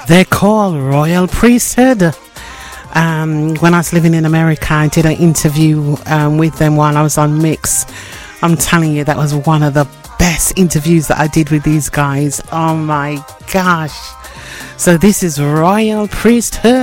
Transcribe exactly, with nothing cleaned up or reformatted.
They're called Royal Priesthood. Um, when I was living in America, I did an interview um, with them while I was on Mix. I'm telling you, that was one of the best interviews that I did with these guys. Oh my gosh. So this is Royal Priesthood.